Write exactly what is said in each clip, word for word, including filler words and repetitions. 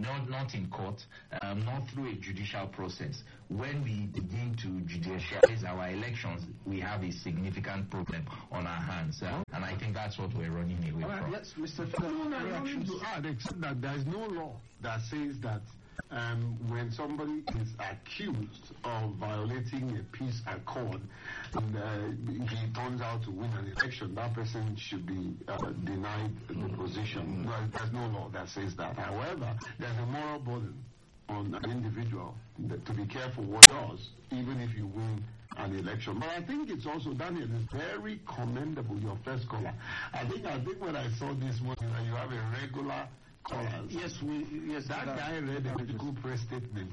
not not in court, um, not through a judicial process. When we begin to judicialize our elections, we have a significant problem on our hands, uh, and I think that's what we're running away All right, from. yes, Mister Philip, I wanted to add, except that there is no law that says that um, when somebody is accused of violating a peace accord and uh, he turns out to win an election, that person should be uh, denied the position. No, there's no law that says that. However, there's a moral burden on an individual that, to be careful what he does, even if you win an election. But I think it's also, Daniel, is very commendable, your first caller. I think I think when I saw this morning that you have a regular caller. Yes, we yes That that, guy read a political press statement.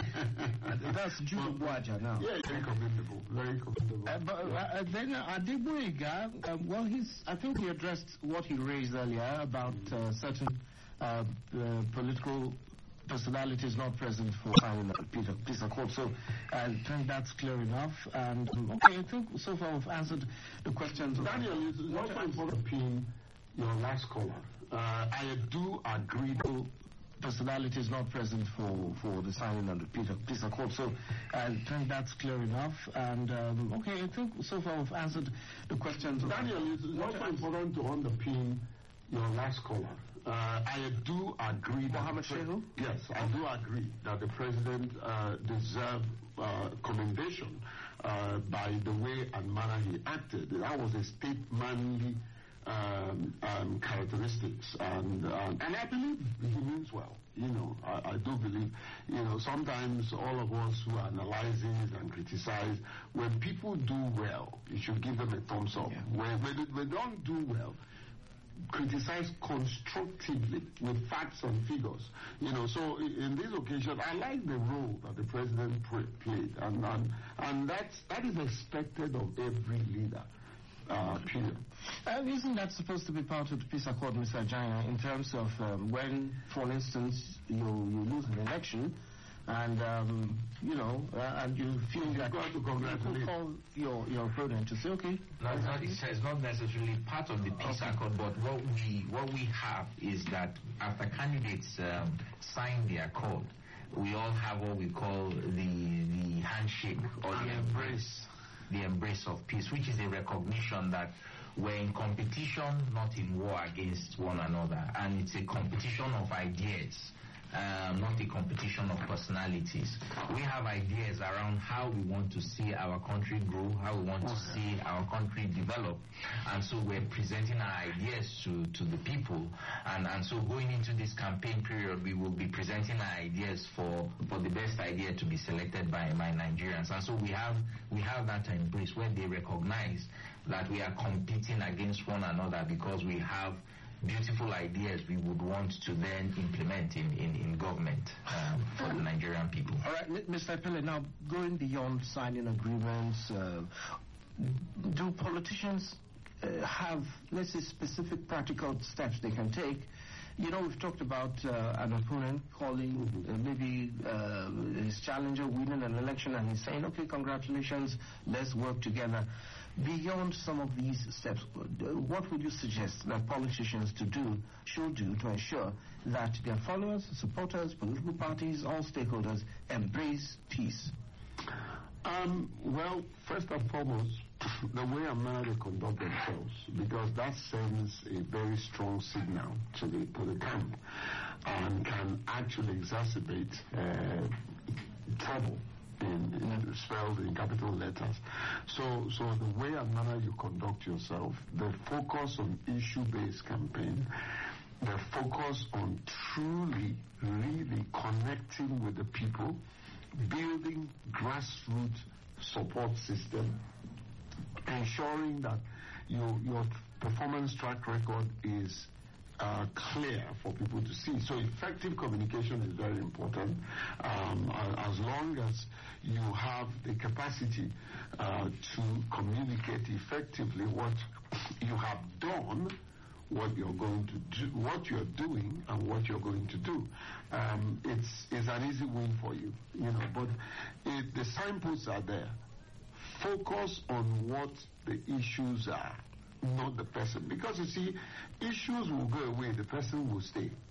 that's Jude Bwaja now. Yeah, very commendable. Very commendable. Uh, but yeah. uh, then uh, Adegboyega, uh, well, he's, I think he addressed what he raised earlier about uh, certain uh, uh, political personalities not present for signing the peace accord. So I think that's clear enough. And um, okay, I think so far we've answered the questions. Daniel, it's also important to pin your last caller. Uh, I do agree that personalities not present for, for the signing of the peace, peace accord. So I think that's clear enough. And um, okay, I think so far we've answered the questions. Daniel, it's also important to underpin your last caller. Uh, I do agree that Mohammed Shehu? Yes, I do agree that the president uh, deserved uh, commendation uh, by the way and manner he acted. That was a state-manly um, um, characteristics, and um, and I believe he means well. You know, I, I do believe. You know, sometimes all of us who analyze and criticize, when people do well, you should give them a thumbs up. Yeah. When, when they, when they don't do well, criticize constructively with facts and figures. You know, so in this occasion, I like the role that the president played, and and, and that's, that is expected of every leader. Uh, period. And isn't that supposed to be part of the peace accord, Mister Ajaya, in terms of um, when, for instance, you you lose an election, and um, you know, uh, and you feel You've that got to you congratulate. could call your your opponent to say, okay, No, it's not, it's not necessarily part of the peace accord, but what we what we have is that after candidates um, sign the accord, we all have what we call the the handshake or the embrace, the embrace of peace, which is a recognition that we're in competition, not in war against one another, and it's a competition of ideas. Um, not a competition of personalities. We have ideas around how we want to see our country grow, how we want to see our country develop, and so we're presenting our ideas to, to the people, and, and so going into this campaign period, we will be presenting our ideas for, for the best idea to be selected by, by Nigerians, and so we have we have that embrace where they recognize that we are competing against one another because we have beautiful ideas we would want to then implement in, in, in government um, for the Nigerian people. all right, Mister Pele, now going beyond signing agreements, uh, do politicians uh, have, let's say, specific practical steps they can take? You know, we've talked about uh, an opponent calling uh, maybe uh, his challenger winning an election, and he's saying, okay, congratulations, let's work together. Beyond some of these steps, what would you suggest that politicians to do, should do, to ensure that their followers, supporters, political parties, all stakeholders embrace peace? Um, well, first and foremost, the way and manner they conduct themselves, because that sends a very strong signal to the to the camp and can actually exacerbate uh, trouble. In, in, spelled in capital letters. So, so the way and manner you conduct yourself, the focus on issue-based campaign, the focus on truly, really connecting with the people, building grassroots support system, ensuring that your your performance track record is Uh, clear for people to see. So effective communication is very important. Um, as long as you have the capacity uh, to communicate effectively what you have done, what you're going to do, what you're doing, and what you're going to do, um, it's it's an easy win for you. You know, but it, the signposts are there. Focus on what the issues are, not the person. Because you see, issues will go away, the person will stay.